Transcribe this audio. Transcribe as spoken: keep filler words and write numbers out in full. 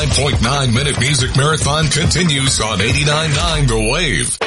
ninety-nine point nine Minute Music Marathon continues on eighty-nine point nine The Wave.